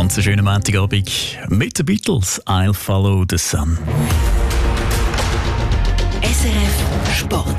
ganz schönen Montagabend mit den Beatles. I'll follow the sun. SRF Sport.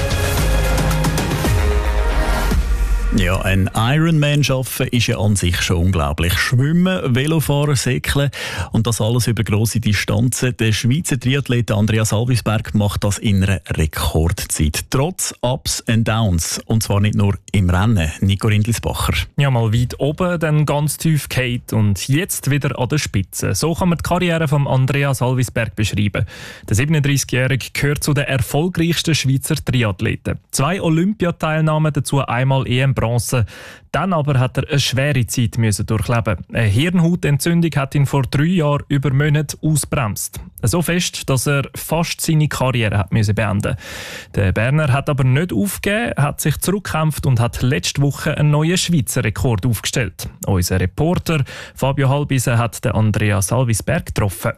Ja, ein Ironman schaffen ist ja an sich schon unglaublich. Schwimmen, Velofahren, Segeln und das alles über grosse Distanzen. Der Schweizer Triathlet Andreas Salvisberg macht das in einer Rekordzeit. Trotz Ups and Downs. Und zwar nicht nur im Rennen. Nico Rindlisbacher. Ja, mal weit oben, dann ganz tief gefallen und jetzt wieder an der Spitze. So kann man die Karriere von Andreas Salvisberg beschreiben. Der 37-Jährige gehört zu den erfolgreichsten Schweizer Triathleten. 2 Olympiateilnahmen, dazu einmal EM-Bronze. Dann aber hat er eine schwere Zeit durchleben. Eine Hirnhautentzündung hat ihn vor 3 Jahren über Monate ausbremst. So fest, dass er fast seine Karriere hat beenden. Der Berner hat aber nicht aufgegeben, hat sich zurückgekämpft und hat letzte Woche einen neuen Schweizer Rekord aufgestellt. Unser Reporter Fabio Halbise hat den Andreas Salvisberg getroffen.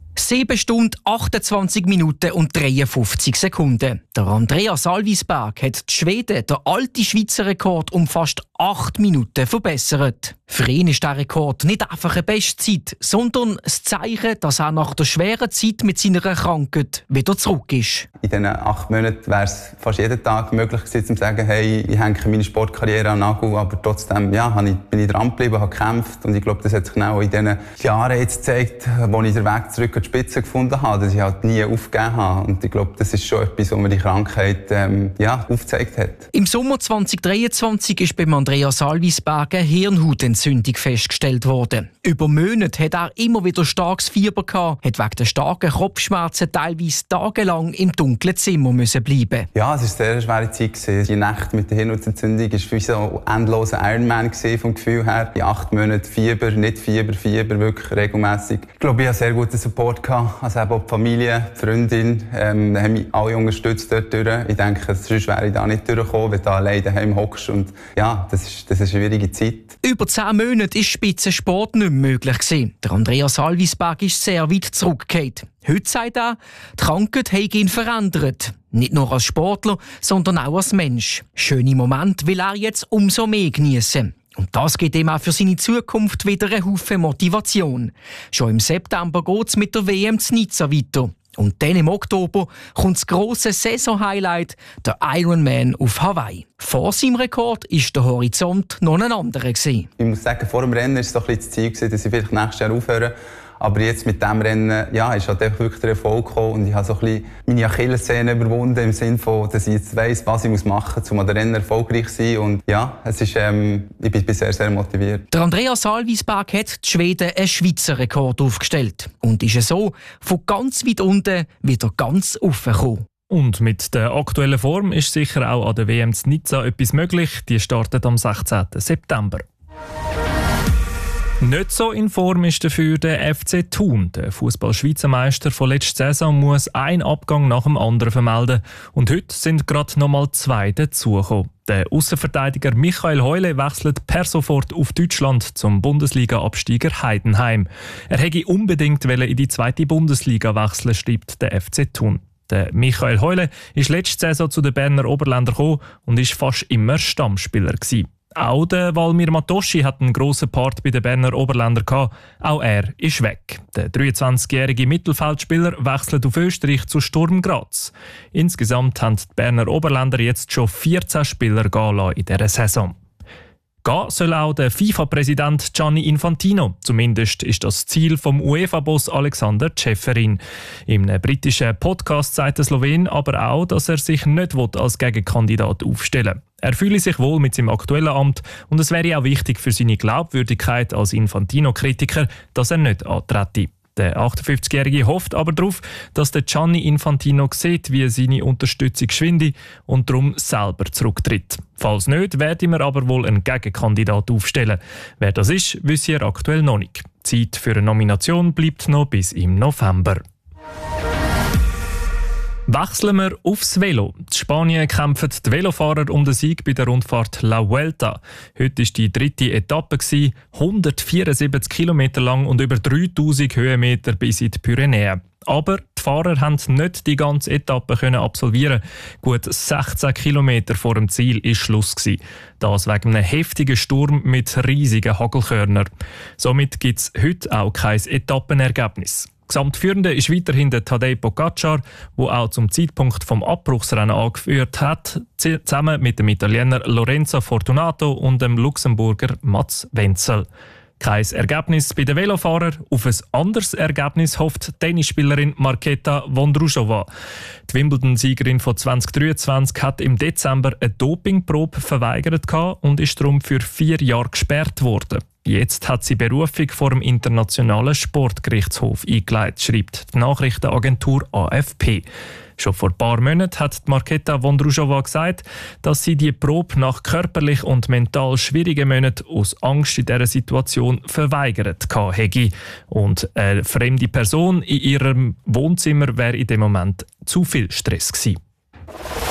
7 Stunden, 28 Minuten und 53 Sekunden. Der Andreas Salvisberg hat die Schweden den alten Schweizer Rekord um fast 8 Minuten verbessert. Für ihn ist der Rekord nicht einfach eine Bestzeit, sondern das Zeichen, dass er nach der schweren Zeit mit seiner Krankheit wieder zurück ist. In diesen 8 Monaten wäre es fast jeden Tag möglich gewesen, zu sagen, hey, ich hänge meine Sportkarriere an den Nagel, aber trotzdem bin ich dran geblieben, habe gekämpft und ich glaube, das hat sich genau in diesen Jahren jetzt gezeigt, wo ich den Weg zurück an die Spitze gefunden habe, dass ich halt nie aufgegeben habe und ich glaube, das ist schon etwas, was mir die Krankheit aufgezeigt hat. Im Sommer 2023 ist beim Andreas Salvisberg eine Hirnhautentzündung festgestellt worden. Über Monate hat er immer wieder starkes Fieber gehabt, hat wegen der starken Kopfschmerzen teilweise tagelang im dunklen Zimmer müssen bleiben. Ja, es war eine sehr schwere Zeit. Die Nacht mit der Hirnhautentzündung war wie so ein endloser Ironman vom Gefühl her. In 8 Monaten Fieber, nicht Fieber, wirklich regelmässig. Ich glaube, ich hatte sehr guten Support gehabt. Also eben auch die Familie, die Freundin, haben mich alle unterstützt dort durch. Ich denke, sonst wäre ich da nicht durchgekommen, wenn du alleine daheim hockst. Und ja, das ist eine schwierige Zeit. Über 10 Monate war Spitzensport nicht mehr möglich gewesen. Der Andreas Salvisberg ist sehr weit zurückgefallen. Heute sagt er, die Krankheit hat ihn verändert. Nicht nur als Sportler, sondern auch als Mensch. Schöne Momente will er jetzt umso mehr geniessen. Und das gibt ihm auch für seine Zukunft wieder einen Haufen Motivation. Schon im September geht es mit der WM zu Nizza weiter. Und dann im Oktober kommt das grosse Saison-Highlight, der Ironman auf Hawaii. Vor seinem Rekord war der Horizont noch ein anderer. Ich muss sagen, vor dem Rennen war es doch ein bisschen das Ziel, dass ich vielleicht nächstes Jahr aufhöre. Aber jetzt mit diesem Rennen ist halt wirklich der Erfolg gekommen und ich habe so ein bisschen meine Achillessehne überwunden, im Sinne von, dass ich jetzt weiss, was ich machen muss, um an den Rennen erfolgreich zu sein. Und ja, ich bin sehr, sehr motiviert. Der Andreas Salvisberg hat die Schweden einen Schweizer Rekord aufgestellt und ist so von ganz weit unten wieder ganz raufgekommen. Und mit der aktuellen Form ist sicher auch an der WM in Nizza etwas möglich. Die startet am 16. September. Nicht so in Form ist dafür der FC Thun. Der Fußball-Schweizermeister von letzter Saison muss einen Abgang nach dem anderen vermelden. Und heute sind gerade noch mal 2 dazugekommen. Der Aussenverteidiger Michael Heule wechselt per sofort auf Deutschland zum Bundesliga-Absteiger Heidenheim. Er hätte unbedingt in die 2. Bundesliga wechseln, schreibt der FC Thun. Der Michael Heule ist letzte Saison zu den Berner Oberländer gekommen und war fast immer Stammspieler gewesen. Auch der Valmir Matoschi hat einen grossen Part bei den Berner Oberländer gehabt. Auch er ist weg. Der 23-jährige Mittelfeldspieler wechselt auf Österreich zu Sturm Graz. Insgesamt haben die Berner Oberländer jetzt schon 14 Spieler gehen lassen in dieser Saison. Gehen soll auch der FIFA-Präsident Gianni Infantino. Zumindest ist das Ziel vom UEFA-Boss Alexander Ceferin. Im britischen Podcast sagt der Slowen aber auch, dass er sich nicht als Gegenkandidat aufstellen will. Er fühle sich wohl mit seinem aktuellen Amt und es wäre auch wichtig für seine Glaubwürdigkeit als Infantino-Kritiker, dass er nicht antrete. Der 58-Jährige hofft aber darauf, dass der Gianni Infantino sieht, wie seine Unterstützung schwinde und darum selber zurücktritt. Falls nicht, werden wir aber wohl einen Gegenkandidat aufstellen. Wer das ist, wissen wir aktuell noch nicht. Die Zeit für eine Nomination bleibt noch bis im November. Wechseln wir aufs Velo. In Spanien kämpfen die Velofahrer um den Sieg bei der Rundfahrt La Vuelta. Heute war die 3. Etappe, 174 Kilometer lang und über 3000 Höhenmeter bis in die Pyrenäen. Aber die Fahrer konnten nicht die ganze Etappe absolvieren. Gut 16 Kilometer vor dem Ziel war Schluss. Das wegen einem heftigen Sturm mit riesigen Hagelkörnern. Somit gibt es heute auch kein Etappenergebnis. Gesamtführende ist weiterhin der Tadej Pogacar, der auch zum Zeitpunkt des Abbruchsrennen angeführt hat, zusammen mit dem Italiener Lorenzo Fortunato und dem Luxemburger Mats Wenzel. Kein Ergebnis bei den Velofahrern. Auf ein anderes Ergebnis hofft die Tennisspielerin Marketa Vondrousova. Die Wimbledon-Siegerin von 2023 hat im Dezember eine Dopingprobe verweigert und ist darum für 4 Jahre gesperrt worden. Jetzt hat sie Berufung vor dem Internationalen Sportgerichtshof eingeleitet, schreibt die Nachrichtenagentur AFP. Schon vor ein paar Monaten hat Marketa Vondrousova gesagt, dass sie die Probe nach körperlich und mental schwierigen Monaten aus Angst in dieser Situation verweigert hätte. Und eine fremde Person in ihrem Wohnzimmer wäre in dem Moment zu viel Stress gewesen.